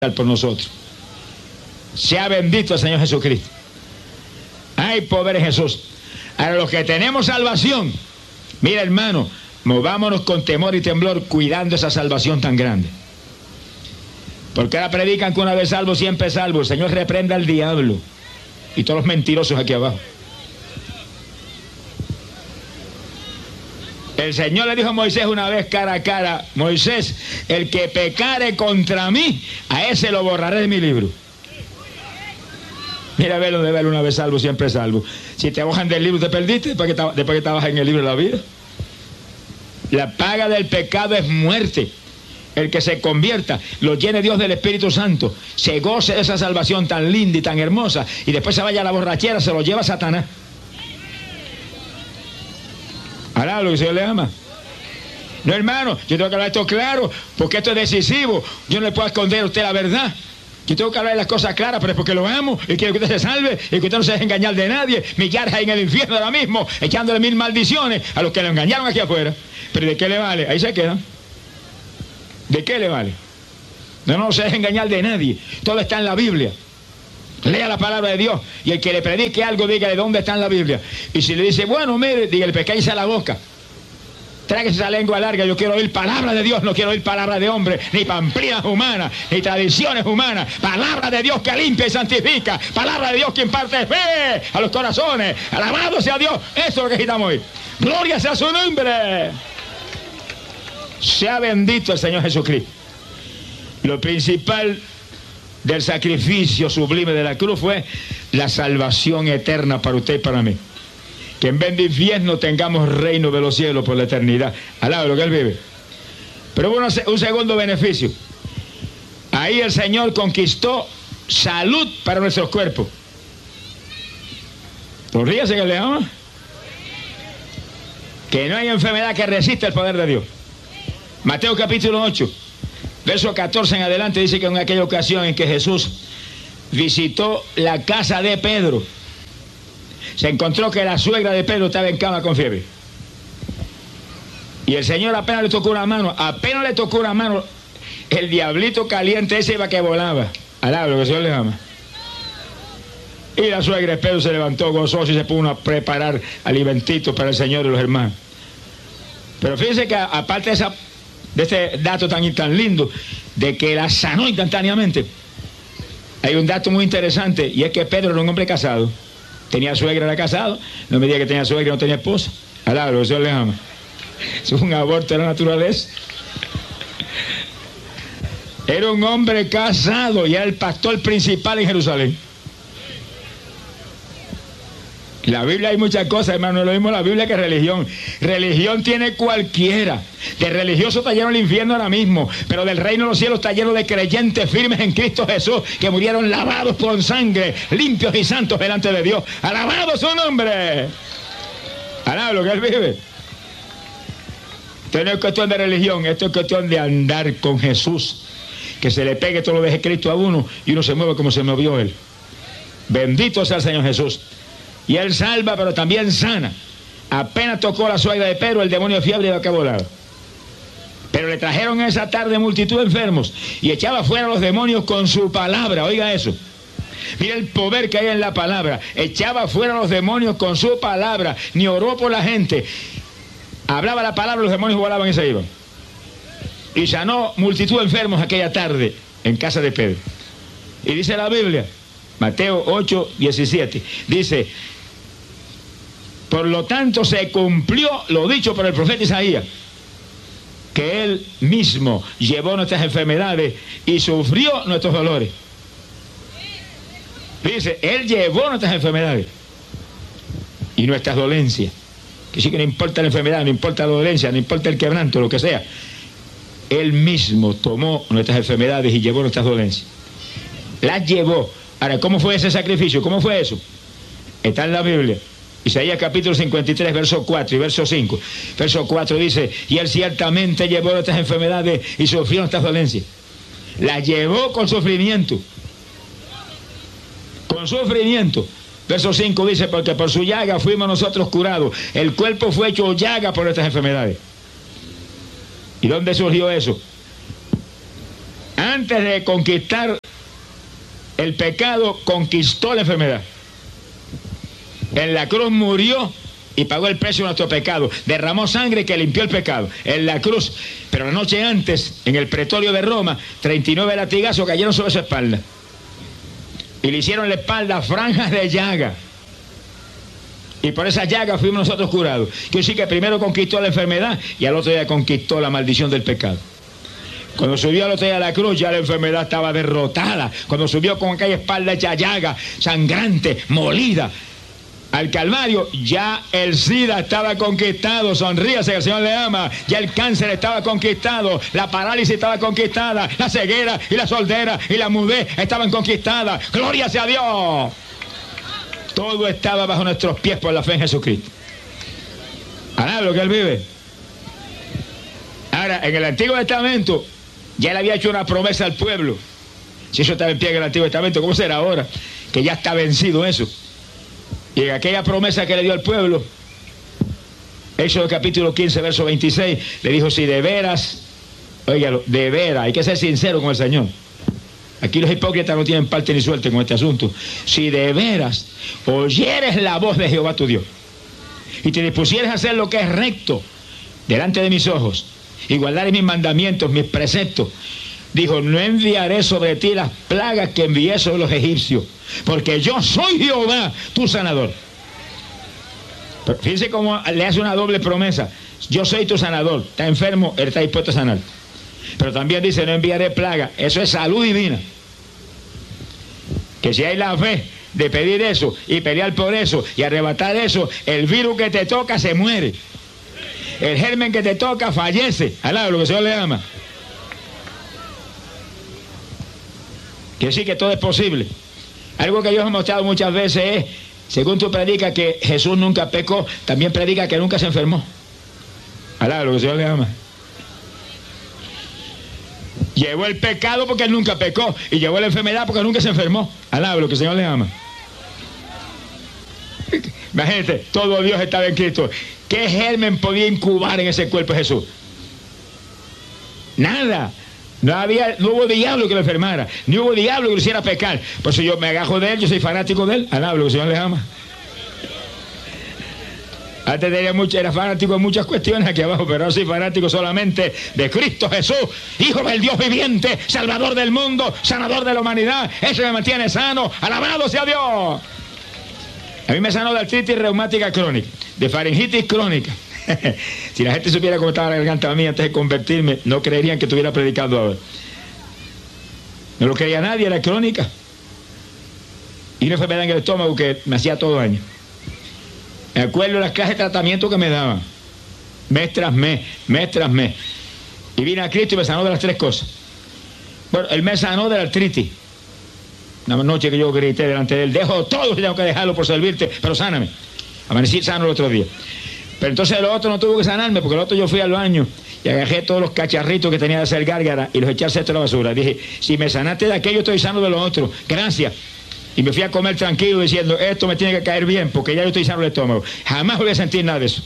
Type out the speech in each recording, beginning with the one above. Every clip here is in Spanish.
por nosotros. Sea bendito el Señor Jesucristo. Hay poder en Jesús. Ahora los que tenemos salvación, mira hermano, movámonos con temor y temblor cuidando esa salvación tan grande. Porque ahora predican que una vez salvo, siempre salvo. El Señor reprenda al diablo y todos los mentirosos aquí abajo. El Señor le dijo a Moisés una vez cara a cara: Moisés, el que pecare contra mí, a ese lo borraré de mi libro. Mira, velo de verlo, una vez salvo, siempre salvo. Si te bajan del libro, te perdiste después que estabas en el libro de la vida. La paga del pecado es muerte. El que se convierta, lo llene Dios del Espíritu Santo, se goce de esa salvación tan linda y tan hermosa, y después se vaya a la borrachera, se lo lleva Satanás. Alá, lo que el Señor le ama. No, hermano, yo tengo que hablar esto claro, porque esto es decisivo. Yo no le puedo esconder a usted la verdad. Yo tengo que hablar de las cosas claras, pero es porque lo amo y quiero que usted se salve y que usted no se deje engañar de nadie. Millares ahí en el infierno ahora mismo, echándole 1000 maldiciones a los que lo engañaron aquí afuera. Pero ¿de qué le vale? Ahí se quedan. ¿De qué le vale? No se deje engañar de nadie. Todo está en la Biblia. Lea la palabra de Dios, y el que le predique algo, dígale dónde está en la Biblia. Y si le dice, bueno, mire, dígale, pescállese la boca, tráguese esa lengua larga. Yo quiero oír palabra de Dios, no quiero oír palabra de hombre, ni pamplinas humanas, ni tradiciones humanas. Palabra de Dios que limpia y santifica, palabra de Dios que imparte fe a los corazones. Alabado sea Dios. Eso es lo que necesitamos oír. Gloria sea su nombre. Sea bendito el Señor Jesucristo. Lo principal del sacrificio sublime de la cruz fue la salvación eterna para usted y para mí. Que en vez de infierno tengamos reino de los cielos por la eternidad. Alaba lo que Él vive. Pero hubo un segundo beneficio. Ahí el Señor conquistó salud para nuestros cuerpos. Ríase que le ama. Que no hay enfermedad que resista el poder de Dios. Mateo capítulo 8. Verso 14 en adelante dice que en aquella ocasión en que Jesús visitó la casa de Pedro, se encontró que la suegra de Pedro estaba en cama con fiebre. Y el Señor apenas le tocó una mano, el diablito caliente ese iba que volaba. Alaba lo que el Señor le ama. Y la suegra de Pedro se levantó gozosa y se puso a preparar alimentito para el Señor y los hermanos. Pero fíjense que aparte de este dato tan lindo, de que la sanó instantáneamente, hay un dato muy interesante, y es que Pedro era un hombre casado. Tenía suegra, era casado. No me diga que tenía suegra y no tenía esposa. Alaba, el Señor le ama. Es un aborto de la naturaleza. Era un hombre casado y era el pastor principal en Jerusalén. En la Biblia hay muchas cosas, hermano, no es lo mismo la Biblia que religión. Religión tiene cualquiera. De religioso está lleno el infierno ahora mismo, pero del reino de los cielos está lleno de creyentes firmes en Cristo Jesús, que murieron lavados con sangre, limpios y santos delante de Dios. ¡Alabado su nombre! Alaba lo que Él vive. Esto no es cuestión de religión, esto es cuestión de andar con Jesús. Que se le pegue todo lo de Cristo a uno y uno se mueve como se movió Él. Bendito sea el Señor Jesús. Y Él salva, pero también sana. Apenas tocó la suegra de Pedro, el demonio de fiebre iba a volado. Pero le trajeron esa tarde multitud de enfermos y echaba fuera a los demonios con su palabra. Oiga eso. Mira el poder que hay en la palabra. Echaba fuera a los demonios con su palabra. Ni oró por la gente. Hablaba la palabra, los demonios volaban y se iban. Y sanó multitud de enfermos aquella tarde en casa de Pedro. Y dice la Biblia, Mateo 8, 17, dice: por lo tanto se cumplió lo dicho por el profeta Isaías, que Él mismo llevó nuestras enfermedades y sufrió nuestros dolores. Dice, Él llevó nuestras enfermedades y nuestras dolencias. Que sí, que no importa la enfermedad, no importa la dolencia, no importa el quebranto, lo que sea. Él mismo tomó nuestras enfermedades y llevó nuestras dolencias. Las llevó. Ahora, ¿cómo fue ese sacrificio? ¿Cómo fue eso? Está en la Biblia. Isaías capítulo 53, verso 4 y verso 5. Verso 4 dice, y Él ciertamente llevó nuestras enfermedades y sufrió nuestras dolencias. Las llevó con sufrimiento. Con sufrimiento. Verso 5 dice, porque por su llaga fuimos nosotros curados. El cuerpo fue hecho llaga por nuestras enfermedades. ¿Y dónde surgió eso? antes de conquistar el pecado, conquistó la enfermedad. En la cruz murió y pagó el precio de nuestro pecado. Derramó sangre que limpió el pecado en la cruz. Pero la noche antes, en el pretorio de Roma, 39 latigazos cayeron sobre su espalda. Y le hicieron la espalda franjas de llaga. Y por esa llaga fuimos nosotros curados. Quiere decir que primero conquistó la enfermedad y al otro día conquistó la maldición del pecado. Cuando subió al otro día a la cruz, ya la enfermedad estaba derrotada. Cuando subió con aquella espalda hecha llaga, sangrante, molida, al Calvario, ya el SIDA estaba conquistado. Sonríase, que el Señor le ama. Ya el cáncer estaba conquistado, la parálisis estaba conquistada, la ceguera y la sordera y la mudez estaban conquistadas. ¡Gloria sea a Dios! Todo estaba bajo nuestros pies por la fe en Jesucristo. Alá lo que Él vive. Ahora, en el Antiguo Testamento, ya Él había hecho una promesa al pueblo. Si eso estaba en pie en el Antiguo Testamento, ¿cómo será ahora? Que ya está vencido eso. Y en aquella promesa que le dio al pueblo, Éxodo capítulo 15, verso 26, le dijo, si de veras, óigalo, de veras, hay que ser sincero con el Señor. Aquí los hipócritas no tienen parte ni suerte con este asunto. Si de veras oyeres la voz de Jehová tu Dios y te dispusieres a hacer lo que es recto delante de mis ojos y guardares mis mandamientos, mis preceptos, dijo, no enviaré sobre ti las plagas que envié sobre los egipcios, porque yo soy Jehová, tu sanador. Pero fíjense cómo le hace una doble promesa. Yo soy tu sanador. Está enfermo, Él está dispuesto a sanar. Pero también dice, no enviaré plaga. Eso es salud divina. Que si hay la fe de pedir eso y pelear por eso y arrebatar eso, el virus que te toca se muere. El germen que te toca fallece. Alá, lo que el Señor le ama. Quiere decir que todo es posible. Algo que yo he mostrado muchas veces es, según tú predicas que Jesús nunca pecó, también predica que nunca se enfermó. Alá, lo que el Señor le ama. Llevó el pecado porque Él nunca pecó, y llevó la enfermedad porque nunca se enfermó. Alá, lo que el Señor le ama. Imagínate, todo Dios estaba en Cristo. ¿Qué germen podía incubar en ese cuerpo de Jesús? Nada. No hubo diablo que lo enfermara, ni hubo diablo que lo hiciera pecar. Por eso yo me agajo de Él, yo soy fanático de Él. Alá, lo que el Señor le ama. Antes era fanático de muchas cuestiones aquí abajo, pero ahora soy fanático solamente de Cristo Jesús, Hijo del Dios viviente, Salvador del mundo, sanador de la humanidad. Eso me mantiene sano. Alabado sea Dios. A mí me sanó de artritis reumática crónica, de faringitis crónica. Si la gente supiera cómo estaba la garganta mía antes de convertirme, no creerían que estuviera predicando ahora. No lo creía nadie, era crónica. Y una enfermedad en el estómago que me hacía todo daño. Me acuerdo de las clases de tratamiento que me daban, mes tras mes, mes tras mes. Y vine a Cristo y me sanó de las tres cosas. Bueno, Él me sanó de la artritis. Una noche que yo grité delante de Él, dejo todo y tengo que dejarlo por servirte, pero sáname. Amanecí sano el otro día. Pero entonces el otro no tuvo que sanarme, porque el otro yo fui al baño y agarré todos los cacharritos que tenía de hacer gárgara y los eché al cesto de la basura. Dije, si me sanaste de aquello, estoy sano de lo otro. Gracias. Y me fui a comer tranquilo diciendo, esto me tiene que caer bien, porque ya yo estoy sano del estómago. Jamás voy a sentir nada de eso.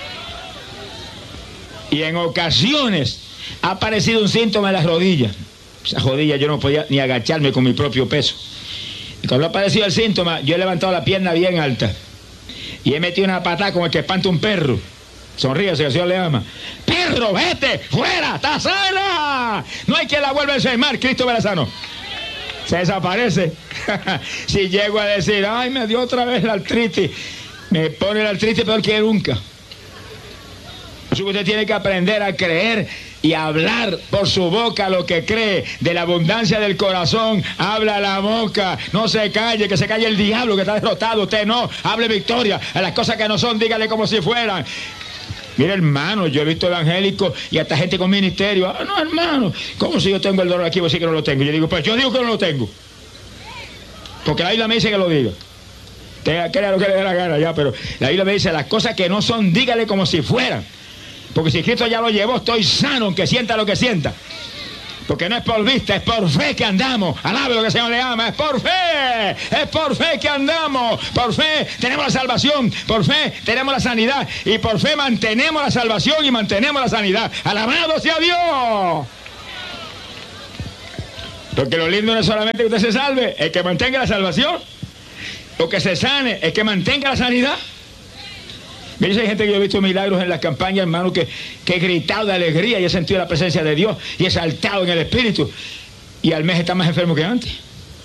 Y en ocasiones ha aparecido un síntoma en las rodillas. Esas rodillas yo no podía ni agacharme con mi propio peso. Y cuando ha aparecido el síntoma, yo he levantado la pierna bien alta. Y he metido una patada como el que espanta un perro. Sonríase, el Señor le ama. ¡Perro, vete! ¡Fuera! ¡Está sana! No hay quien la vuelva a enfermar. Cristo me la sanó. Se desaparece. Si llego a decir, ay, me dio otra vez la artritis, me pone la artritis peor que nunca. Por eso usted tiene que aprender a creer y hablar por su boca lo que cree. De la abundancia del corazón habla la boca. No se calle, que se calle el diablo que está derrotado. Usted no, hable victoria. A las cosas que no son, dígale como si fueran. Mire, hermano, yo he visto evangélicos y hasta gente con ministerio. Ah, no, hermano, ¿cómo si yo tengo el dolor aquí? Vos sí que no lo tengo. Yo digo, pues yo digo que no lo tengo, porque la Biblia me dice que lo diga. Crea lo que le dé la gana ya, pero la Biblia me dice, las cosas que no son, dígale como si fueran. Porque si Cristo ya lo llevó, estoy sano, aunque sienta lo que sienta. Porque no es por vista, es por fe que andamos. Alabe lo que el Señor le ama, es por fe que andamos. Por fe tenemos la salvación, por fe tenemos la sanidad, y por fe mantenemos la salvación y mantenemos la sanidad. Alabado sea Dios. Porque lo lindo no es solamente que usted se salve, es que mantenga la salvación. O que se sane, es que mantenga la sanidad. Mire, hay gente que yo he visto milagros en las campañas, hermano, que he gritado de alegría y he sentido la presencia de Dios y he saltado en el Espíritu. Y al mes está más enfermo que antes.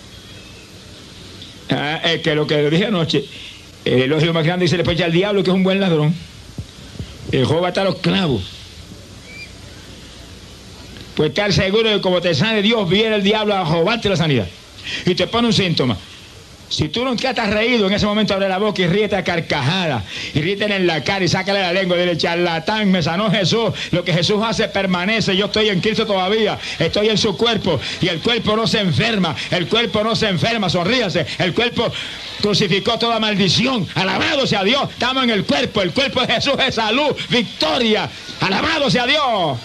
Es que lo que le dije anoche, el elogio más grande dice después ya al diablo, que es un buen ladrón. El Job va a estar a los clavos. Pues estar seguro de que como te sane Dios, viene el diablo a robarte la sanidad. Y te pone un síntoma. Si tú nunca te has reído, en ese momento abre la boca y ríete a carcajadas. Y ríete en la cara y sácale la lengua y dile, charlatán, me sanó Jesús. Lo que Jesús hace permanece. Yo estoy en Cristo todavía. Estoy en su cuerpo. Y el cuerpo no se enferma. El cuerpo no se enferma. Sonríase. El cuerpo crucificó toda maldición. Alabado sea Dios. Estamos en el cuerpo. El cuerpo de Jesús es salud, victoria. Alabado sea Dios.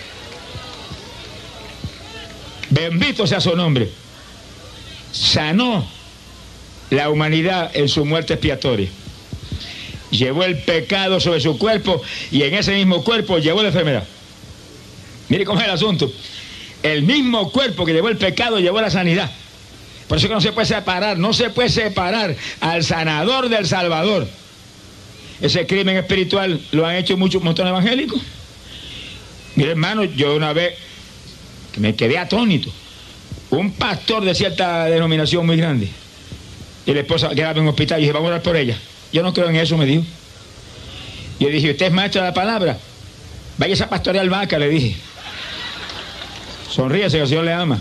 Bendito sea su nombre. Sanó la humanidad en su muerte expiatoria. Llevó el pecado sobre su cuerpo y en ese mismo cuerpo llevó la enfermedad. Mire cómo es el asunto. El mismo cuerpo que llevó el pecado llevó la sanidad. Por eso que no se puede separar, no se puede separar al sanador del Salvador. Ese crimen espiritual lo han hecho muchos montones evangélicos. Mire, hermano, yo una vez que me quedé atónito. Un pastor de cierta denominación muy grande. Y la esposa quedaba en un hospital y dije, vamos a orar por ella. Yo no creo en eso, me dijo. Y yo dije, ¿usted es maestro de la palabra? Vaya a pastorear vaca, le dije. Sonríese, que el Señor le ama.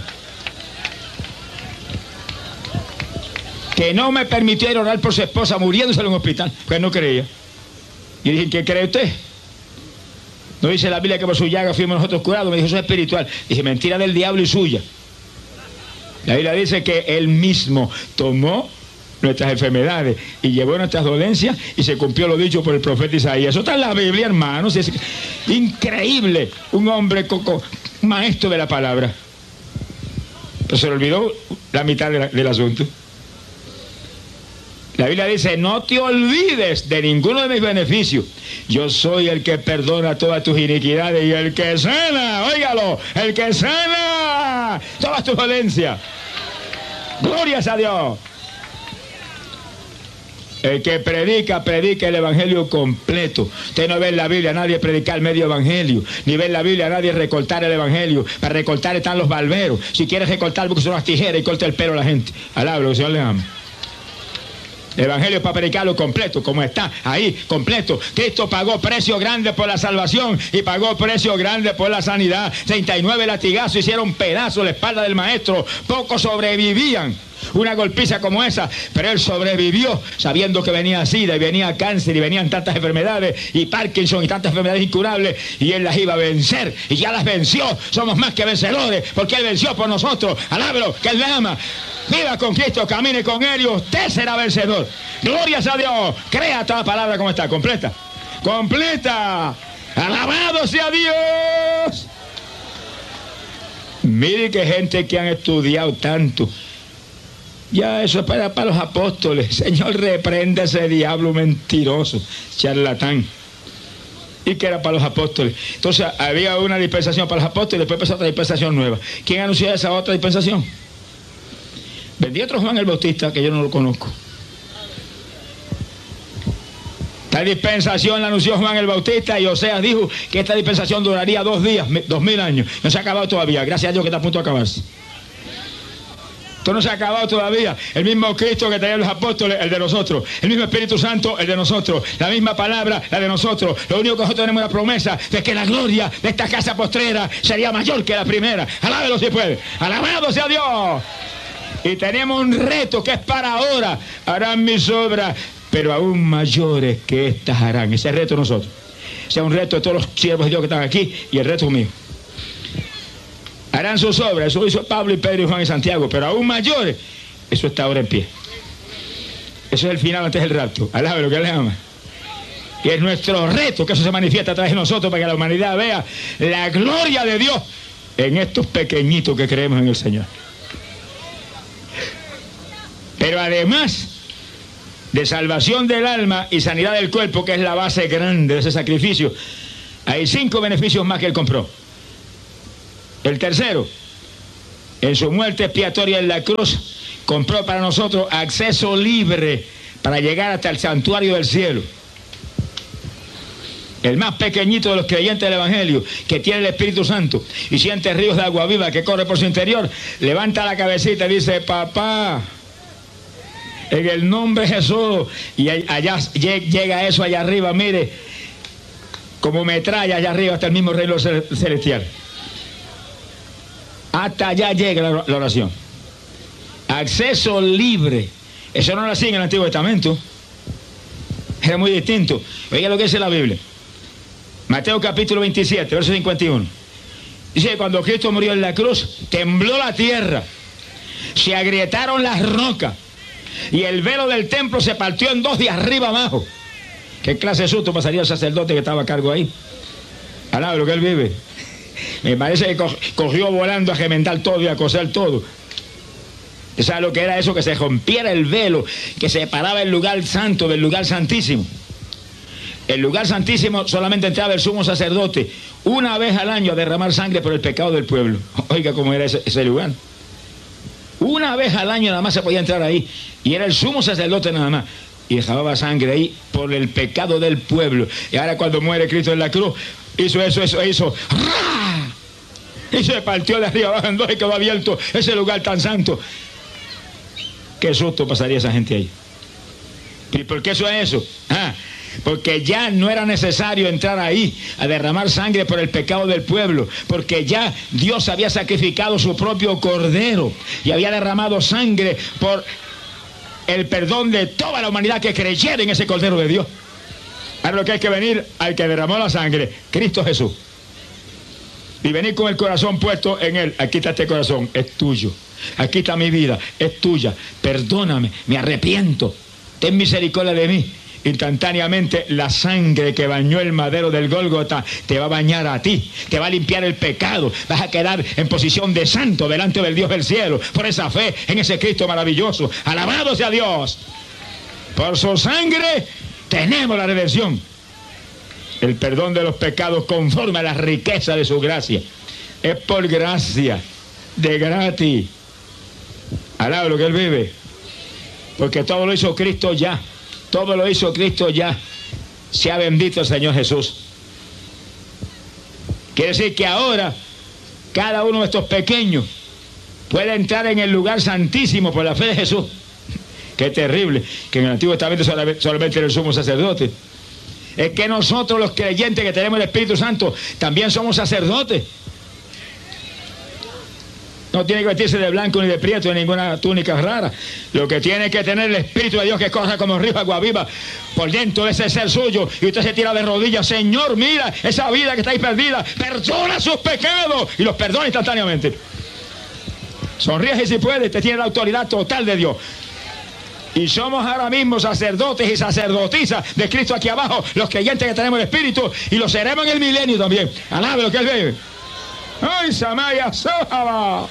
Que no me permitió ir a orar por su esposa muriéndose en un hospital, porque no creía. Y dije, ¿qué cree usted? No dice la Biblia que por su llaga fuimos nosotros curados. Me dijo, eso es espiritual. Dije, mentira del diablo y suya. La Biblia dice que él mismo tomó nuestras enfermedades y llevó nuestras dolencias y se cumplió lo dicho por el profeta Isaías. Eso está en la Biblia, hermanos. Es increíble. Un hombre maestro de la palabra. Pero se le olvidó la mitad del asunto. La Biblia dice, no te olvides de ninguno de mis beneficios. Yo soy el que perdona todas tus iniquidades y el que sana, óigalo, el que sana todas tus dolencias. Glorias a Dios. El que predica el evangelio completo. Usted no ve en la Biblia a nadie predicar medio evangelio, ni ve en la Biblia a nadie recortar el evangelio. Para recortar están los barberos. Si quieres recortar, busca unas tijeras y corta el pelo a la gente. Alablo, que el Señor le ama. El evangelio es para predicarlo completo, como está ahí, completo. Cristo pagó precio grande por la salvación y pagó precio grande por la sanidad. 39 latigazos hicieron pedazos la espalda del maestro. Pocos sobrevivían una golpiza como esa, pero él sobrevivió sabiendo que venía SIDA y venía cáncer y venían tantas enfermedades y Parkinson y tantas enfermedades incurables, y él las iba a vencer y ya las venció. Somos más que vencedores porque él venció por nosotros. Alábelo, que él le ama. Viva con Cristo, camine con él y usted será vencedor. Glorias a Dios. Crea toda palabra como está, completa. Completa. Alabado sea Dios. Mire que gente que han estudiado tanto. Ya eso es para los apóstoles. Señor, reprenda ese diablo mentiroso, charlatán. Y que era para los apóstoles. Entonces había una dispensación para los apóstoles y después empezó otra dispensación nueva. ¿Quién anunció esa otra dispensación? Vendí otro Juan el Bautista, que yo no lo conozco. Esta dispensación la anunció Juan el Bautista y Oseas dijo que esta dispensación duraría 2 días, 2000 años. No se ha acabado todavía, gracias a Dios que está a punto de acabarse. Esto no se ha acabado todavía. El mismo Cristo que tenían los apóstoles, el de nosotros. El mismo Espíritu Santo, el de nosotros. La misma palabra, la de nosotros. Lo único que nosotros tenemos es la promesa de que la gloria de esta casa postrera sería mayor que la primera. Alábelo si puede. Alabado sea Dios. Y tenemos un reto que es para ahora. Harán mis obras, pero aún mayores que estas harán. Ese reto nosotros. Ese es un reto de todos los siervos de Dios que están aquí y el reto mío. Harán sus obras, eso lo hizo Pablo y Pedro y Juan y Santiago, pero aún mayores, eso está ahora en pie. Eso es el final antes del rapto. Alábelo, que le ama. Y es nuestro reto que eso se manifiesta a través de nosotros para que la humanidad vea la gloria de Dios en estos pequeñitos que creemos en el Señor. Pero además de salvación del alma y sanidad del cuerpo, que es la base grande de ese sacrificio, hay 5 beneficios más que él compró. El tercero, En su muerte expiatoria en la cruz, compró para nosotros acceso libre para llegar hasta el santuario del cielo. El más pequeñito de los creyentes del Evangelio, que tiene el Espíritu Santo y siente ríos de agua viva que corre por su interior, levanta la cabecita y dice: papá, en el nombre de Jesús. Y allá llega eso allá arriba, mire, como metralla allá arriba hasta el mismo reino celestial. Hasta allá llega la oración. Acceso libre. Eso no lo hacía en el Antiguo Testamento. Era muy distinto. Oiga lo que dice la Biblia. Mateo capítulo 27, verso 51. Dice que cuando Cristo murió en la cruz, tembló la tierra, se agrietaron las rocas y el velo del templo se partió en dos de arriba abajo. ¿Qué clase de susto pasaría el sacerdote que estaba a cargo ahí? Alaba lo que él vive. Me parece que cogió volando a gemendar todo y a coser todo. ¿Sabes lo que era eso? Que se rompiera el velo que separaba el lugar santo del lugar santísimo. El lugar santísimo solamente entraba el sumo sacerdote una vez al año a derramar sangre por el pecado del pueblo. Oiga cómo era ese lugar. Una vez al año nada más se podía entrar ahí. Y era el sumo sacerdote nada más. Y dejaba sangre ahí por el pecado del pueblo. Y ahora cuando muere Cristo en la cruz, hizo eso. ¡Ra! Y se partió de arriba abajo en dos y quedó abierto ese lugar tan santo. Qué susto pasaría esa gente ahí. ¿Y por qué eso es eso? Porque ya no era necesario entrar ahí a derramar sangre por el pecado del pueblo, porque ya Dios había sacrificado su propio cordero y había derramado sangre por el perdón de toda la humanidad que creyera en ese cordero de Dios. Ahora lo que hay que venir al que derramó la sangre, Cristo Jesús, y venir con el corazón puesto en Él. Aquí está este corazón, es tuyo. Aquí está mi vida, es tuya. Perdóname, me arrepiento, ten misericordia de mí. Instantáneamente la sangre que bañó el madero del Gólgota te va a bañar a ti, te va a limpiar el pecado, vas a quedar en posición de santo delante del Dios del cielo, por esa fe en ese Cristo maravilloso. Alabado sea Dios. Por su sangre tenemos la redención, el perdón de los pecados conforme a la riqueza de su gracia. Es por gracia, de gratis. Alaba lo que Él vive, porque todo lo hizo Cristo ya. Todo lo hizo Cristo ya. Sea bendito el Señor Jesús. Quiere decir que ahora cada uno de estos pequeños puede entrar en el lugar santísimo por la fe de Jesús. Qué terrible, que en el Antiguo Testamento solamente era el sumo sacerdote. Es que nosotros los creyentes que tenemos el Espíritu Santo también somos sacerdotes. No tiene que vestirse de blanco ni de prieto ni ninguna túnica rara. Lo que tiene que tener el Espíritu de Dios que corra como río de agua viva por dentro de ese ser suyo. Y usted se tira de rodillas: Señor, mira esa vida que está ahí perdida, perdona sus pecados. Y los perdona instantáneamente. Sonríe si puede, usted tiene la autoridad total de Dios. Y somos ahora mismo sacerdotes y sacerdotisas de Cristo aquí abajo, los creyentes que tenemos el Espíritu, y lo seremos en el milenio también. Alabe lo que Él ve. ¡Ay, Samaya Sohaba!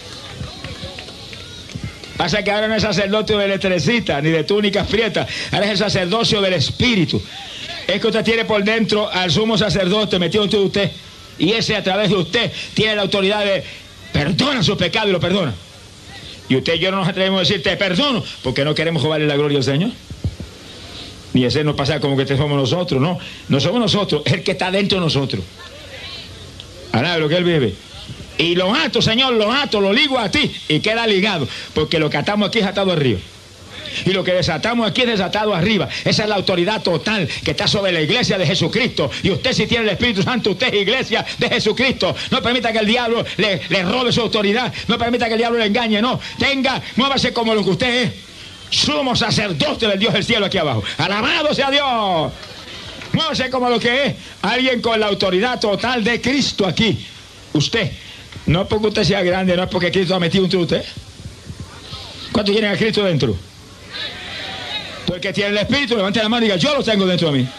Pasa que ahora no es sacerdocio de letrecita ni de túnicas prietas, ahora es el sacerdocio del Espíritu. Es que usted tiene por dentro al sumo sacerdote metido dentro de usted, y ese a través de usted tiene la autoridad de perdona su pecado y lo perdona. Y usted y yo no nos atrevemos a decir te perdono, porque no queremos robarle la gloria al Señor, ni hacernos pasar como que somos nosotros. No somos nosotros, es el que está dentro de nosotros. Ahora lo que Él vive. Y lo ato, Señor, lo ligo a ti y queda ligado, porque lo que atamos aquí es atado arriba. Y lo que desatamos aquí es desatado arriba. Esa es la autoridad total que está sobre la iglesia de Jesucristo. Y usted, si tiene el Espíritu Santo, usted es iglesia de Jesucristo. No permita que el diablo le robe su autoridad. No permita que el diablo le engañe. No, muévase como lo que usted es. Somos sacerdotes del Dios del cielo aquí abajo. Alabado sea Dios. Muévase como lo que es. Alguien con la autoridad total de Cristo aquí. Usted. No porque usted sea grande, no es porque Cristo ha metido entre usted. ¿Cuántos tienen a Cristo dentro? Porque tiene el Espíritu, levante la mano y diga: yo lo tengo dentro de mí.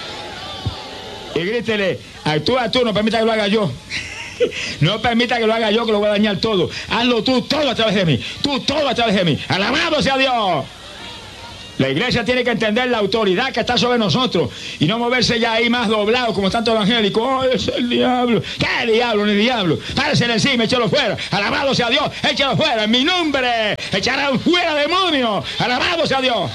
Y grítele: actúa tú, no permita que lo haga yo. No permita que lo haga yo, que lo voy a dañar todo. Hazlo tú todo a través de mí. Tú todo a través de mí. Alabado sea Dios. La iglesia tiene que entender la autoridad que está sobre nosotros y no moverse ya ahí más doblado como tanto evangélico. ¡Oh, es el diablo! ¿Qué diablo ni diablo? Párese encima, échalo fuera. Alabado sea Dios, échalo fuera. En mi nombre echarán fuera demonios. Alabado sea Dios.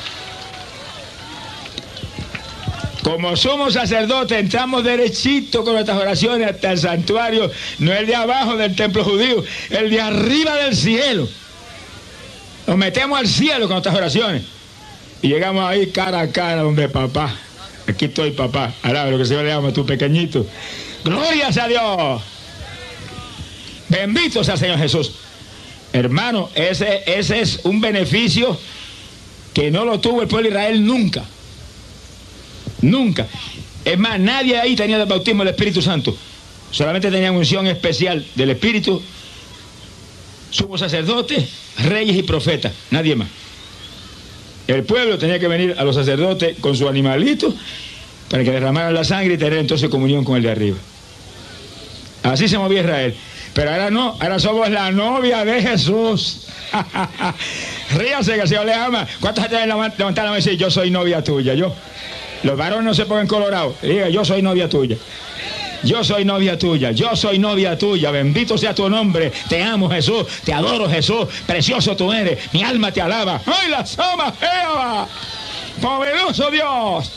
Como somos sacerdotes, entramos derechito con nuestras oraciones hasta el santuario, no el de abajo del templo judío, el de arriba del cielo. Nos metemos al cielo con nuestras oraciones. Y llegamos ahí cara a cara donde papá. Aquí estoy, papá. Alaba lo que el Señor le llama, tu pequeñito. ¡Glorias a Dios! Bendito sea el Señor Jesús. Hermano, ese es un beneficio que no lo tuvo el pueblo de Israel nunca. Nunca. Es más, nadie ahí tenía el bautismo del Espíritu Santo. Solamente tenían unción especial del Espíritu. Somos sacerdotes, reyes y profetas. Nadie más. El pueblo tenía que venir a los sacerdotes con su animalito para que derramaran la sangre y tener entonces comunión con el de arriba. Así se movía Israel. Pero ahora no, ahora somos la novia de Jesús. Ríase que el Señor le ama. ¿Cuántos se levantar la mano y decir, yo soy novia tuya? Yo. Los varones no se pongan colorados. Diga, yo soy novia tuya. Yo soy novia tuya, yo soy novia tuya, bendito sea tu nombre, te amo Jesús, te adoro Jesús, precioso tú eres, mi alma te alaba. ¡Ay, la soma Jehová! ¡Poderoso Dios!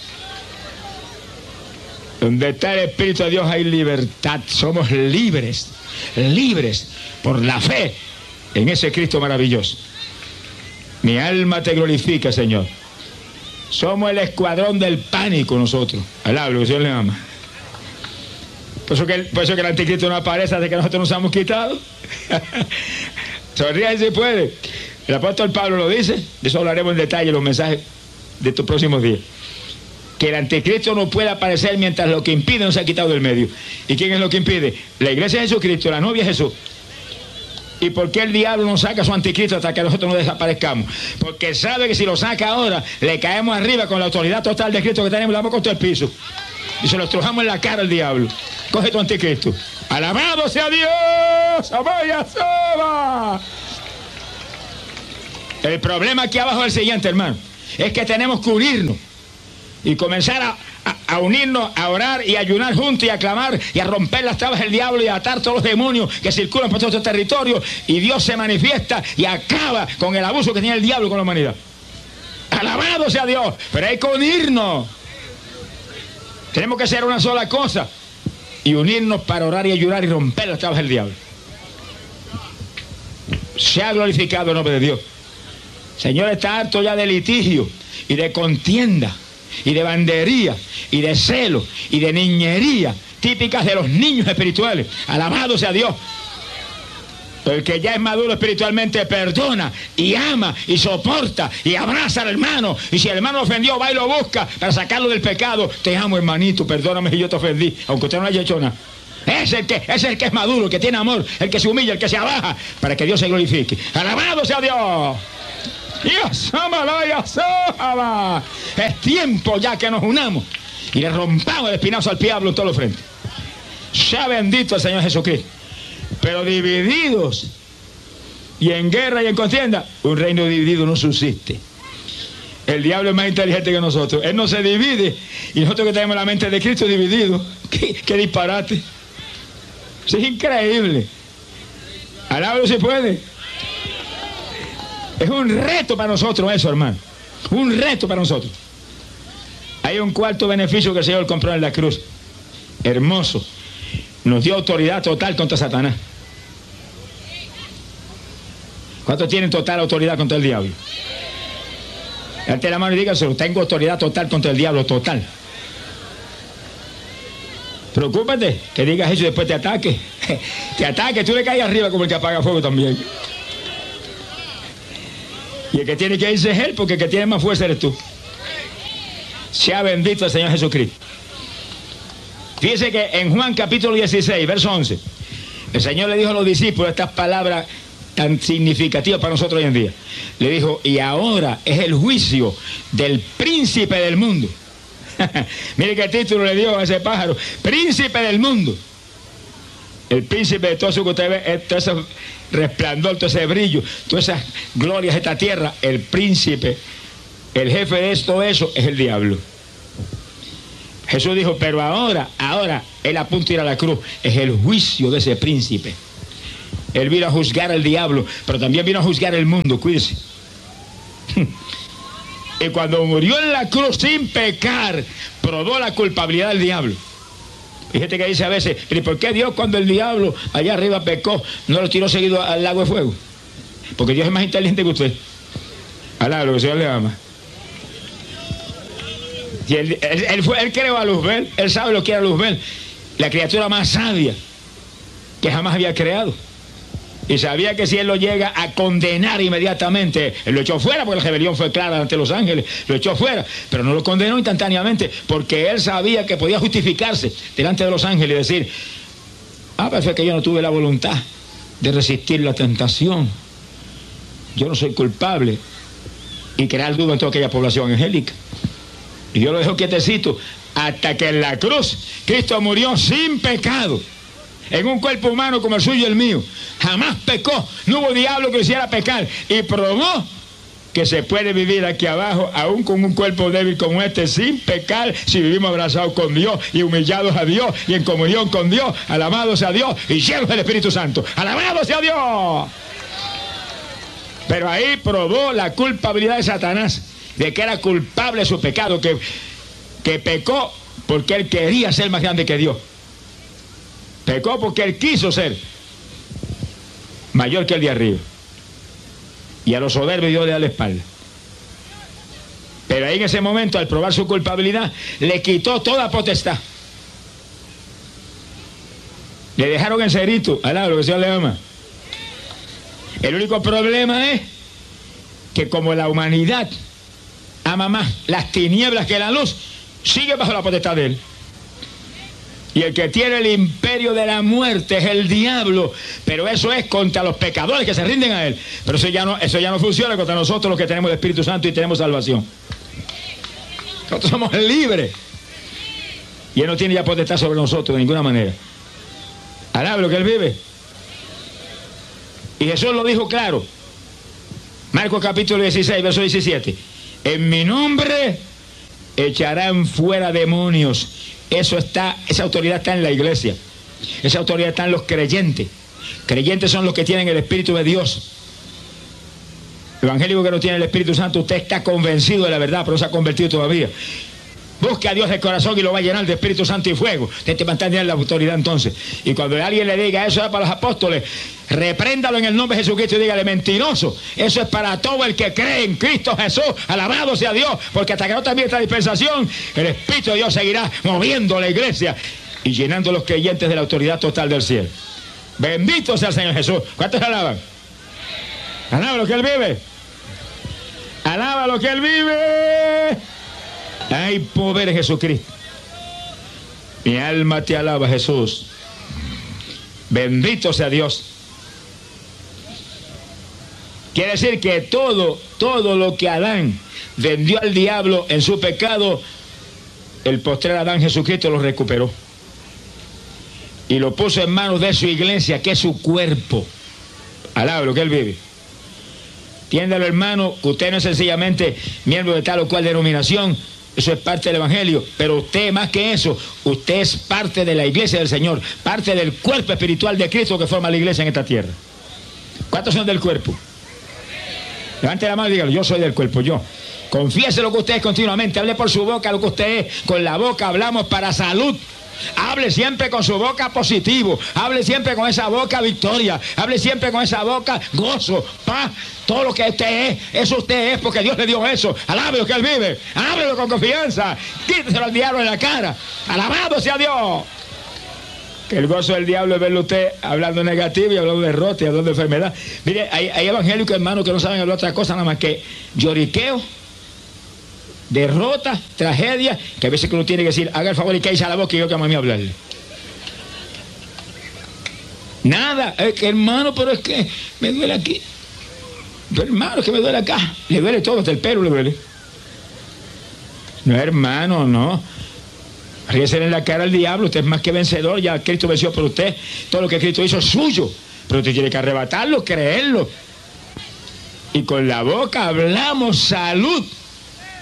Donde está el Espíritu de Dios hay libertad, somos libres, libres por la fe en ese Cristo maravilloso. Mi alma te glorifica, Señor. Somos el escuadrón del pánico nosotros, alaba lo que el Señor le ama. Por eso que el anticristo no aparece hasta que nosotros nos hemos quitado. Sonríe si puede. El apóstol Pablo lo dice. De eso hablaremos en detalle en los mensajes de estos próximos días. Que el anticristo no puede aparecer mientras lo que impide no se ha quitado del medio. ¿Y quién es lo que impide? La iglesia de Jesucristo, la novia de Jesús. ¿Y por qué el diablo no saca a su anticristo hasta que nosotros no desaparezcamos? Porque sabe que si lo saca ahora, le caemos arriba con la autoridad total de Cristo que tenemos, le damos contra el piso. Y se lo estrujamos en la cara al diablo. Coge tu anticristo. ¡Alabado sea Dios! ¡Amaya soba! El problema aquí abajo es el siguiente, hermano. Es que tenemos que unirnos. Y comenzar a unirnos, a orar y a ayunar juntos y a clamar y a romper las trabas del diablo y a atar todos los demonios que circulan por todo este territorio. Y Dios se manifiesta y acaba con el abuso que tiene el diablo con la humanidad. ¡Alabado sea Dios! Pero hay que unirnos. Tenemos que hacer una sola cosa y unirnos para orar y ayudar y romper las trabas del diablo. Se ha glorificado el nombre de Dios. Señor, está harto ya de litigio y de contienda y de bandería y de celo y de niñería típicas de los niños espirituales. Alabado sea Dios. El que ya es maduro espiritualmente perdona y ama y soporta y abraza al hermano. Y si el hermano ofendió, va y lo busca para sacarlo del pecado. Te amo, hermanito, perdóname si yo te ofendí, aunque usted no haya hecho nada. Es el que es maduro, el que tiene amor, el que se humilla, el que se abaja, para que Dios se glorifique. ¡Alabado sea Dios! Es tiempo ya que nos unamos y le rompamos el espinazo al diablo en todos los frentes. Sea bendito el Señor Jesucristo. Pero divididos y en guerra y en contienda, un reino dividido no subsiste. El diablo es más inteligente que nosotros. Él no se divide y nosotros que tenemos la mente de Cristo dividido. ¡Qué disparate! Eso es increíble. Alábalo si puede. Es un reto para nosotros eso, hermano. Un reto para nosotros. Hay un cuarto beneficio que el Señor compró en la cruz. Hermoso. Nos dio autoridad total contra Satanás. ¿Cuántos tienen total autoridad contra el diablo? Levante la mano y dígaselo. Tengo autoridad total contra el diablo, total. Preocúpate, que digas eso y después te ataque. Te ataque, tú le caes arriba como el que apaga fuego también. Y el que tiene que irse es él, porque el que tiene más fuerza eres tú. Sea bendito el Señor Jesucristo. Fíjese que en Juan capítulo 16, verso 11, el Señor le dijo a los discípulos estas palabras tan significativas para nosotros hoy en día. Le dijo, y ahora es el juicio del príncipe del mundo. Mire qué título le dio a ese pájaro, príncipe del mundo. El príncipe de todo eso que usted ve, todo ese resplandor, todo ese brillo, todas esas glorias de esta tierra, el príncipe El jefe de todo eso es el diablo. Jesús dijo, pero ahora, él a punto de ir a la cruz, es el juicio de ese príncipe. Él vino a juzgar al diablo, pero también vino a juzgar el mundo, cuídese. Y cuando murió en la cruz sin pecar, probó la culpabilidad del diablo. Hay gente que dice a veces, ¿y por qué Dios cuando el diablo allá arriba pecó, no lo tiró seguido al lago de fuego? Porque Dios es más inteligente que usted. Alá, lo que el Señor le ama. Y él creó a Luzbel, él sabe lo que era Luzbel, la criatura más sabia que jamás había creado. Y sabía que si él lo llega a condenar inmediatamente, él lo echó fuera porque la rebelión fue clara ante los ángeles, lo echó fuera, pero no lo condenó instantáneamente porque él sabía que podía justificarse delante de los ángeles y decir, pero fue que yo no tuve la voluntad de resistir la tentación, yo no soy culpable, y crear duda en toda aquella población angélica. Y Dios lo dejó quietecito hasta que en la cruz Cristo murió sin pecado, en un cuerpo humano como el suyo y el mío. Jamás pecó, no hubo diablo que lo hiciera pecar, y probó que se puede vivir aquí abajo aún con un cuerpo débil como este sin pecar, si vivimos abrazados con Dios y humillados a Dios y en comunión con Dios, alabados sea Dios y llenos del Espíritu Santo, alabados sea Dios. Pero ahí probó la culpabilidad de Satanás, de que era culpable de su pecado, que pecó porque él quería ser más grande que Dios. Pecó porque él quiso ser mayor que el de arriba. Y a los soberbios Dios le da la espalda. Pero ahí en ese momento, al probar su culpabilidad, le quitó toda potestad. Le dejaron en cerito, alá, lo que el Señor le ama. El único problema es que como la humanidad ama más las tinieblas que la luz, sigue bajo la potestad de él. Y el que tiene el imperio de la muerte es el diablo, pero eso es contra los pecadores que se rinden a él. Pero eso ya no funciona contra nosotros los que tenemos el Espíritu Santo y tenemos salvación. Nosotros somos libres. Y él no tiene ya potestad sobre nosotros de ninguna manera. Alá lo que él vive. Y Jesús lo dijo claro. Marcos capítulo 16, verso 17. En mi nombre echarán fuera demonios. Esa autoridad está en la iglesia. Esa autoridad está en los creyentes. Creyentes son los que tienen el Espíritu de Dios. Evangélico que no tiene el Espíritu Santo, usted está convencido de la verdad, pero no se ha convertido todavía. Busque a Dios de corazón y lo va a llenar de Espíritu Santo y fuego. Usted te va a tener la autoridad entonces. Y cuando alguien le diga eso es para los apóstoles, repréndalo en el nombre de Jesucristo y dígale mentiroso. Eso es para todo el que cree en Cristo Jesús. Alabado sea Dios, porque hasta que no termine esta dispensación, el Espíritu de Dios seguirá moviendo la iglesia y llenando a los creyentes de la autoridad total del cielo. Bendito sea el Señor Jesús. ¿Cuántos alaban? Alaba lo que Él vive. Alaba lo que Él vive. Hay poder en Jesucristo. Mi alma te alaba, Jesús. Bendito sea Dios. Quiere decir que todo lo que Adán vendió al diablo en su pecado, el postrer Adán Jesucristo lo recuperó y lo puso en manos de su iglesia, que es su cuerpo. Alaba lo que Él vive. Entiéndalo, hermano, que usted no es sencillamente miembro de tal o cual denominación. Eso es parte del Evangelio, pero usted más que eso, usted es parte de la iglesia del Señor, parte del cuerpo espiritual de Cristo que forma la iglesia en esta tierra. ¿Cuántos son del cuerpo? Levante la mano y dígalo, yo soy del cuerpo, yo. Confiese lo que usted es continuamente, hable por su boca lo que usted es, con la boca hablamos para salud. Hable siempre con su boca positivo, hable siempre con esa boca victoria, hable siempre con esa boca gozo, paz, todo lo que usted es, eso usted es porque Dios le dio eso. Alábelo que Él vive, alábelo con confianza, quíteselo al diablo en la cara, alabado sea Dios. Que el gozo del diablo es verlo usted hablando negativo y hablando de derrota y hablando de enfermedad. Mire, hay evangélicos hermanos que no saben hablar otra cosa nada más que lloriqueo, derrota, tragedia, que a veces que uno tiene que decir, haga el favor y cállese a la boca y yo que a mí hablarle. Nada, es que hermano, pero es que me duele aquí. Pero hermano, es que me duele acá. Le duele todo, hasta el pelo le duele. No, hermano, no. Ríese en la cara al diablo, usted es más que vencedor, ya Cristo venció por usted. Todo lo que Cristo hizo es suyo, pero usted tiene que arrebatarlo, creerlo. Y con la boca hablamos salud.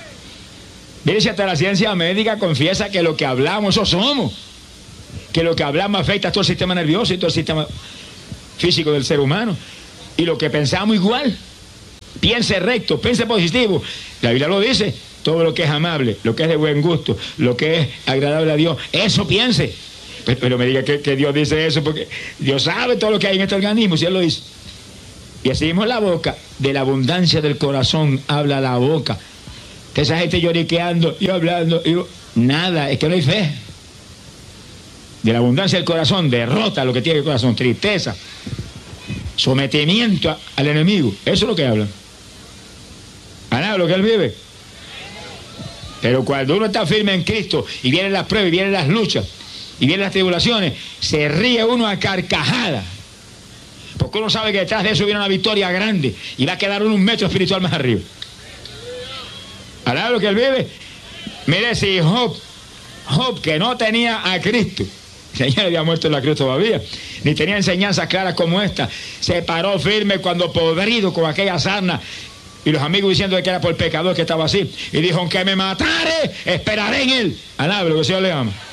Mire, si hasta la ciencia médica confiesa que lo que hablamos, eso somos. Que lo que hablamos afecta a todo el sistema nervioso y todo el sistema físico del ser humano. Y lo que pensamos igual. Piense recto, piense positivo. La Biblia lo dice. Todo lo que es amable, lo que es de buen gusto, lo que es agradable a Dios, eso piense. Pero me diga que Dios dice eso, porque Dios sabe todo lo que hay en este organismo, si Él lo dice. Y así mismo la boca, de la abundancia del corazón habla la boca. Que esa gente lloriqueando y hablando, nada, es que no hay fe. De la abundancia del corazón, derrota lo que tiene el corazón, tristeza, sometimiento al enemigo. Eso es lo que hablan. A nada, lo que él vive. Pero cuando uno está firme en Cristo y vienen las pruebas, y vienen las luchas, y vienen las tribulaciones, se ríe uno a carcajadas. Porque uno sabe que detrás de eso viene una victoria grande y va a quedar uno un metro espiritual más arriba. ¿Alá lo que él vive? Mire, si Job, que no tenía a Cristo, el Señor había muerto en la cruz todavía, ni tenía enseñanzas claras como esta, se paró firme cuando podrido con aquella sarna, y los amigos diciendo que era por el pecador que estaba así, y dijo: aunque me matare, esperaré en él. Alá lo que el Señor le ama.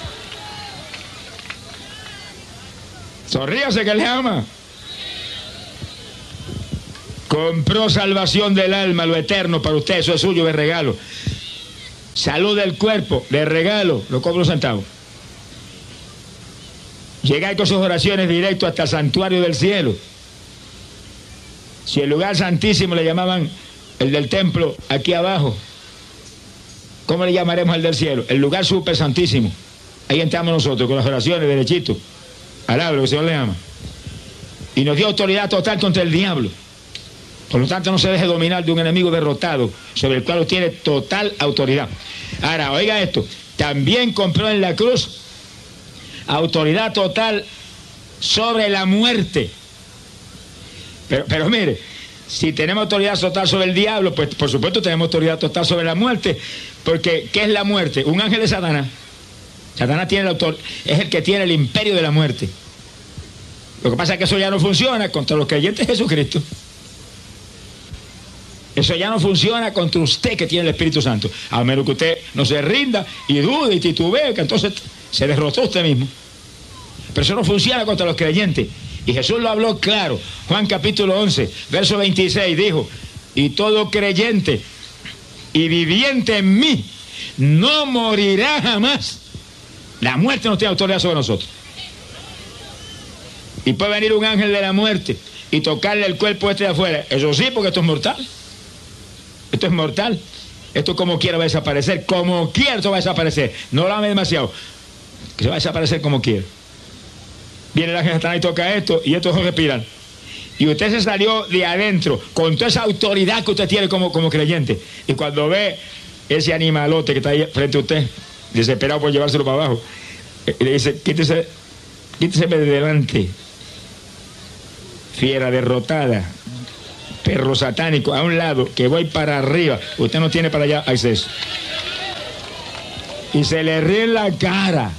Sonríase que le ama. Compró salvación del alma, lo eterno para usted, eso es suyo de regalo. Salud del cuerpo, de regalo, lo cobro centavos. Llegar con sus oraciones directo hasta el santuario del cielo. Si el lugar santísimo le llamaban el del templo aquí abajo, ¿cómo le llamaremos el del cielo? El lugar súper santísimo. Ahí entramos nosotros con las oraciones derechito. Alá, lo que el Señor le ama. Y nos dio autoridad total contra el diablo. Por lo tanto, no se deje dominar de un enemigo derrotado, sobre el cual tiene total autoridad. Ahora, oiga esto, también compró en la cruz autoridad total sobre la muerte. Pero mire, si tenemos autoridad total sobre el diablo, pues por supuesto tenemos autoridad total sobre la muerte, porque ¿qué es la muerte? Un ángel de Satanás. Satanás tiene es el que tiene el imperio de la muerte. Lo que pasa es que eso ya no funciona contra los creyentes de Jesucristo. Eso ya no funciona contra usted que tiene el Espíritu Santo. A menos que usted no se rinda y dude y titubee, que entonces se derrotó usted mismo. Pero eso no funciona contra los creyentes. Y Jesús lo habló claro. Juan capítulo 11, verso 26, dijo: y todo creyente y viviente en mí no morirá jamás. La muerte no tiene autoridad sobre nosotros. Y puede venir un ángel de la muerte y tocarle el cuerpo este de afuera. Eso sí, porque esto es mortal. Esto es mortal. Esto como quiera va a desaparecer. Como quiera esto va a desaparecer. No lo ame demasiado. Que se va a desaparecer como quiera. Viene el ángel Satanás y toca esto, y estos ojos respiran. Y usted se salió de adentro con toda esa autoridad que usted tiene como creyente. Y cuando ve ese animalote que está ahí frente a usted, desesperado por llevárselo para abajo, le dice: quítese de delante, fiera derrotada, perro satánico, a un lado, que voy para arriba. Usted no tiene para allá acceso. Y se le ríe en la cara.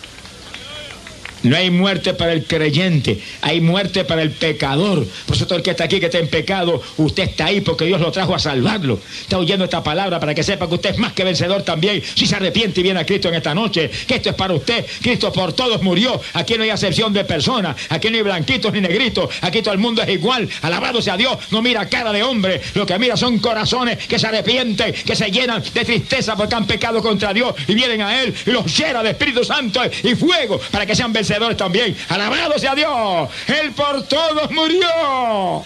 No hay muerte para el creyente, hay muerte para el pecador. Por eso todo el que está aquí, que está en pecado, usted está ahí porque Dios lo trajo a salvarlo. Está oyendo esta palabra para que sepa que usted es más que vencedor también, si se arrepiente y viene a Cristo en esta noche, que esto es para usted. Cristo por todos murió. Aquí no hay acepción de personas, aquí no hay blanquitos ni negritos, aquí todo el mundo es igual. Alabado sea Dios, no mira cara de hombre, lo que mira son corazones que se arrepienten, que se llenan de tristeza porque han pecado contra Dios y vienen a Él y los llena de Espíritu Santo y fuego para que sean vencedores también. Alabado sea Dios, Él por todos murió.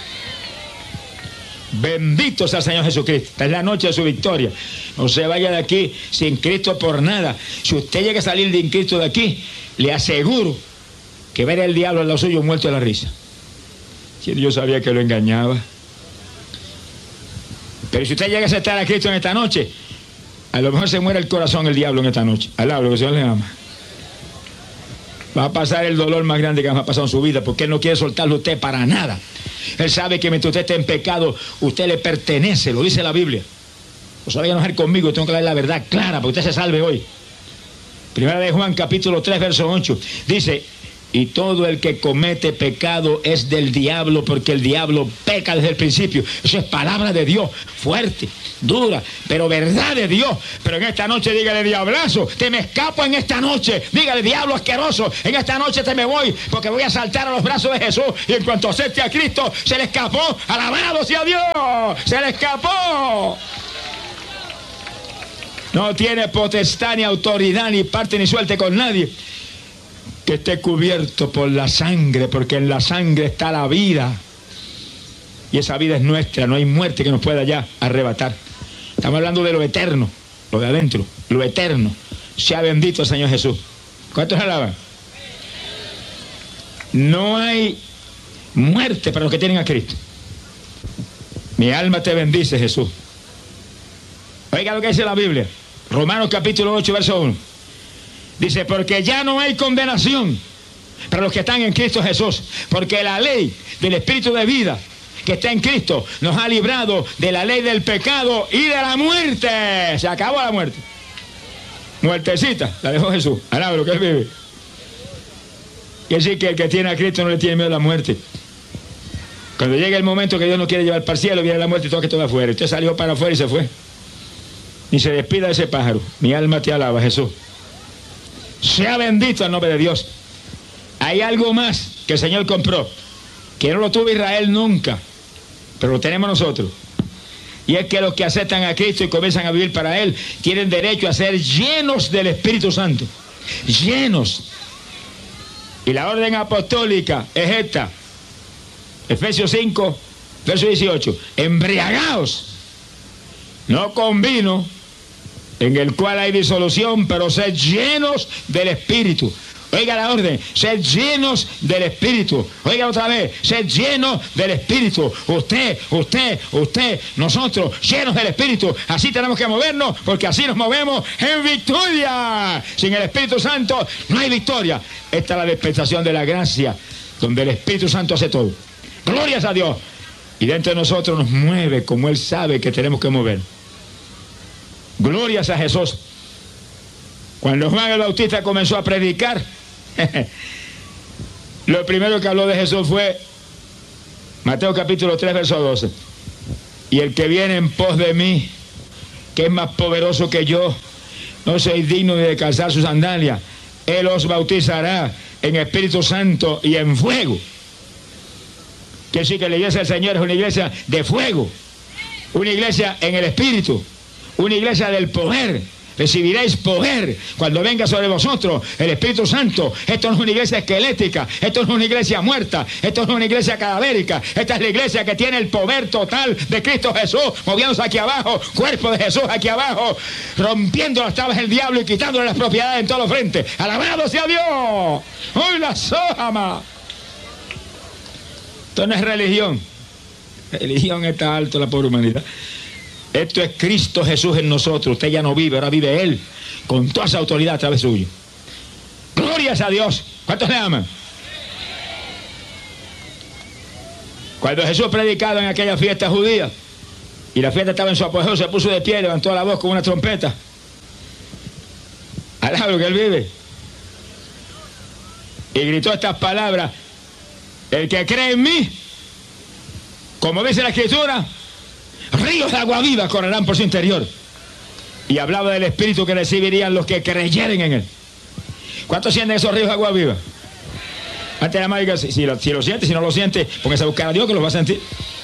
Bendito sea el Señor Jesucristo. Esta es la noche de su victoria. No se vaya de aquí sin Cristo por nada. Si usted llega a salir de Cristo de aquí, le aseguro que ver el diablo al lado suyo muerto de la risa. Si yo sabía que lo engañaba. Pero si usted llega a aceptar a Cristo en esta noche, a lo mejor se muere el corazón el diablo en esta noche. Alá, lo que el Señor le ama. Va a pasar el dolor más grande que ha pasado en su vida, porque Él no quiere soltarlo a usted para nada. Él sabe que mientras usted esté en pecado, usted le pertenece, lo dice la Biblia. No se vaya a enojar conmigo, tengo que dar la verdad clara para que usted se salve hoy. Primera de Juan, capítulo 3, verso 8. Dice: Y todo el que comete pecado es del diablo, porque el diablo peca desde el principio. Eso es palabra de Dios, fuerte, dura, pero verdad de Dios. Pero en esta noche dígale, diablazo, te me escapo en esta noche. Dígale, diablo asqueroso, en esta noche te me voy, porque voy a saltar a los brazos de Jesús. Y en cuanto acepte a Cristo, se le escapó. Alabado sea Dios, se le escapó. No tiene potestad, ni autoridad, ni parte, ni suerte con nadie que esté cubierto por la sangre, porque en la sangre está la vida. Y esa vida es nuestra, no hay muerte que nos pueda ya arrebatar. Estamos hablando de lo eterno, lo de adentro, lo eterno. Sea bendito el Señor Jesús. ¿Cuántos alaban? No hay muerte para los que tienen a Cristo. Mi alma te bendice, Jesús. Oiga lo que dice la Biblia. Romanos capítulo 8, verso 1. Dice, porque ya no hay condenación para los que están en Cristo Jesús, porque la ley del Espíritu de vida que está en Cristo nos ha librado de la ley del pecado y de la muerte. Se acabó la muerte. Muertecita, la dejó Jesús. Alaba lo que él vive. Quiere decir que el que tiene a Cristo no le tiene miedo a la muerte. Cuando llega el momento que Dios no quiere llevar para el cielo, viene la muerte y todo que todo afuera. Usted salió para afuera y se fue. Ni se despida de ese pájaro. Mi alma te alaba, Jesús. Sea bendito el nombre de Dios. Hay algo más que el Señor compró, que no lo tuvo Israel nunca, pero lo tenemos nosotros. Y es que los que aceptan a Cristo y comienzan a vivir para Él, tienen derecho a ser llenos del Espíritu Santo. Llenos. Y la orden apostólica es esta. Efesios 5, verso 18. Embriagaos, no con vino, en el cual hay disolución, pero sed llenos del Espíritu. Oiga la orden, sed llenos del Espíritu. Oiga otra vez, sed llenos del Espíritu. Usted, nosotros, llenos del Espíritu. Así tenemos que movernos, porque así nos movemos en victoria. Sin el Espíritu Santo no hay victoria. Esta es la dispensación de la gracia, donde el Espíritu Santo hace todo. Glorias a Dios. Y dentro de nosotros nos mueve como Él sabe que tenemos que mover. Glorias a Jesús. Cuando Juan el Bautista comenzó a predicar, lo primero que habló de Jesús fue Mateo capítulo 3, verso 12. Y el que viene en pos de mí, que es más poderoso que yo, no soy digno ni de calzar sus sandalias. Él os bautizará en Espíritu Santo y en fuego. Quiere decir que la iglesia del Señor es una iglesia de fuego, una iglesia en el Espíritu, una iglesia del poder. Recibiréis poder cuando venga sobre vosotros el Espíritu Santo. Esto no es una iglesia esquelética, esto no es una iglesia muerta, esto no es una iglesia cadavérica. Esta es la iglesia que tiene el poder total de Cristo Jesús, moviéndose aquí abajo, cuerpo de Jesús aquí abajo, rompiendo las tablas del diablo y quitándole las propiedades en todos los frentes. ¡Alabado sea Dios! ¡Hoy la sojama! Esto no es religión. Religión está alto la pobre humanidad. Esto es Cristo Jesús en nosotros. Usted ya no vive, ahora vive Él, con toda esa autoridad a través suyo. Glorias a Dios. ¿Cuántos le aman? Cuando Jesús predicaba en aquella fiesta judía, y la fiesta estaba en su apogeo, se puso de pie, levantó la voz con una trompeta. Alaba lo que Él vive. Y gritó estas palabras: el que cree en mí, como dice la Escritura, ríos de agua viva correrán por su interior. Y hablaba del Espíritu que recibirían los que creyeren en Él. ¿Cuántos sienten esos ríos de agua viva? Antes de la mágica, si lo siente, si no lo siente, póngase a buscar a Dios que los va a sentir.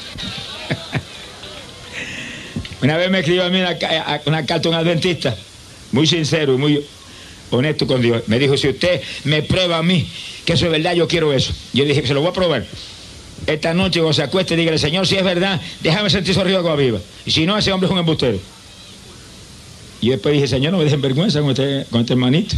Una vez me escribió a mí una carta un adventista, muy sincero y muy honesto con Dios. Me dijo: si usted me prueba a mí que eso es verdad, yo quiero eso. Yo dije: se lo voy a probar. Esta noche cuando se acueste, dígale: Señor, si es verdad, déjame sentir esos ríos de agua viva. Y si no, ese hombre es un embustero. Y yo después dije: Señor, no me dejen vergüenza con este hermanito.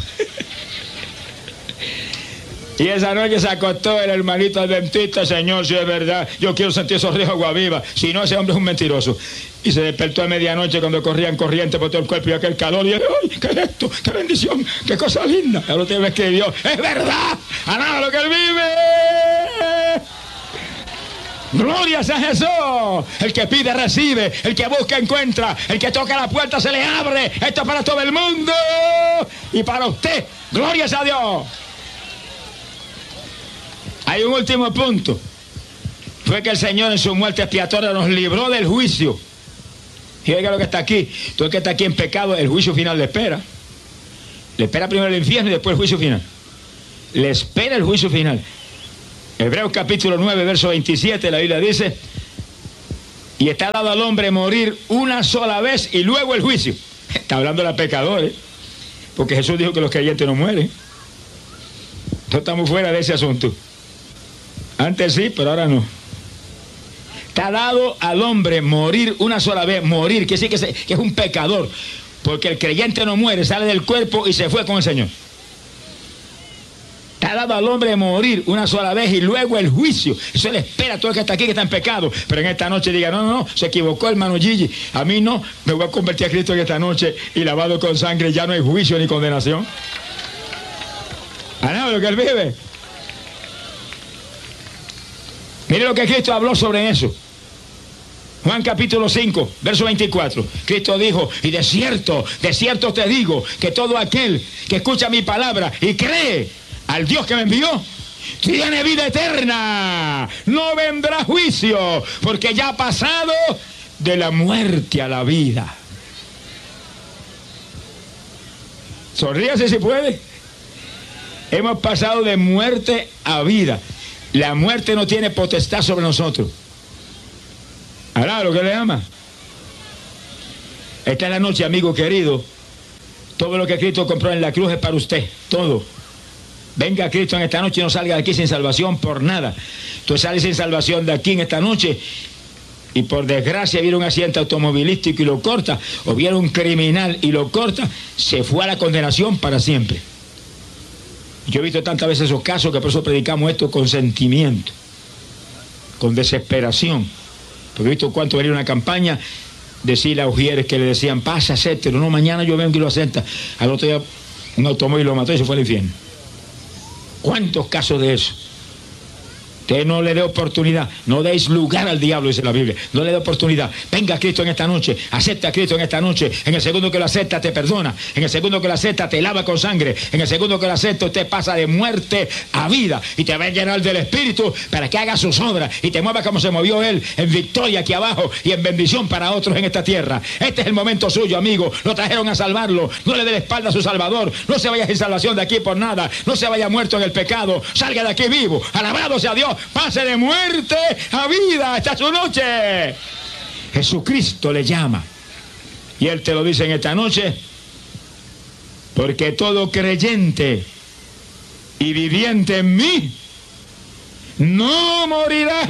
Y esa noche se acostó el hermanito adventista: Señor, si es verdad, yo quiero sentir esos ríos de agua viva. Si no, ese hombre es un mentiroso. Y se despertó a medianoche cuando corrían corriente por todo el cuerpo y aquel calor. Y yo: ¡ay, qué es esto! ¡Qué bendición! ¡Qué cosa linda! Ahora usted me escribió: ¡es verdad! ¡Alaba lo que Él vive! Glorias a Jesús. El que pide recibe, el que busca encuentra, el que toca la puerta se le abre. Esto es para todo el mundo y para usted. Glorias a Dios. Hay un último punto. Fue que el Señor en su muerte expiatoria nos libró del juicio. Y oiga lo que está aquí. Todo el que está aquí en pecado, el juicio final le espera. Le espera primero el infierno y después el juicio final. Le espera el juicio final. Hebreos capítulo 9, verso 27, la Biblia dice: y está dado al hombre morir una sola vez y luego el juicio. Está hablando de los pecadores, porque Jesús dijo que los creyentes no mueren. No estamos fuera de ese asunto. Antes sí, pero ahora no. Está dado al hombre morir una sola vez. Morir, que sí que es un pecador, porque el creyente no muere, sale del cuerpo y se fue con el Señor. Está dado al hombre morir una sola vez y luego el juicio. Eso le espera a todo el que está aquí, que está en pecado. Pero en esta noche diga: no, se equivocó hermano Gigi. A mí no, me voy a convertir a Cristo en esta noche y lavado con sangre, ya no hay juicio ni condenación. ¿A nada lo que él vive? Mire lo que Cristo habló sobre eso. Juan capítulo 5, verso 24. Cristo dijo: y de cierto te digo, que todo aquel que escucha mi palabra y cree al Dios que me envió, tiene vida eterna, no vendrá juicio, porque ya ha pasado de la muerte a la vida. Sonríase si puede. Hemos pasado de muerte a vida. La muerte no tiene potestad sobre nosotros. ¿Hará lo que le ama? Esta es la noche, amigo querido. Todo lo que Cristo compró en la cruz es para usted, todo. Venga a Cristo en esta noche y no salga de aquí sin salvación por nada. Tú sales sin salvación de aquí en esta noche y por desgracia viene un accidente automovilístico y lo corta, o viene un criminal y lo corta, se fue a la condenación para siempre. Yo he visto tantas veces esos casos que por eso predicamos esto con sentimiento, con desesperación. Porque he visto cuánto venía una campaña, decirle a Ujieres que le decían: pasa, acéptelo, no, mañana yo vengo y lo acepta. Al otro día un automóvil lo mató y se fue al infierno. ¿Cuántos casos de eso? Usted no le dé oportunidad, no deis lugar al diablo, dice la Biblia. No le dé oportunidad. Venga a Cristo en esta noche, acepta a Cristo en esta noche. En el segundo que lo acepta te perdona, en el segundo que lo acepta te lava con sangre, en el segundo que lo acepta usted pasa de muerte a vida y te va a llenar del Espíritu para que haga sus obras y te mueva como se movió Él, en victoria aquí abajo y en bendición para otros en esta tierra. Este es el momento suyo, amigo. Lo trajeron a salvarlo. No le dé la espalda a su Salvador. No se vaya sin salvación de aquí por nada. No se vaya muerto en el pecado. Salga de aquí vivo. Alabado sea Dios. Pase de muerte a vida. Esta es su noche. Jesucristo le llama. Y Él te lo dice en esta noche. Porque todo creyente y viviente en mí no morirá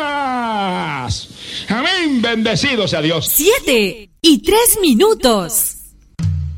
jamás. Amén. Bendecido sea Dios. 7:03.